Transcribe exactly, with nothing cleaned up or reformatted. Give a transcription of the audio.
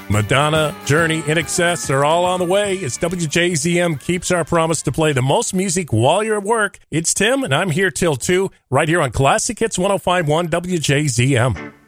Madonna, Journey, I N X S are all on the way as W J Z M keeps our promise to play the most music while you're at work. It's Tim, and I'm here till two, right here on Classic Hits one oh five point one W J Z M.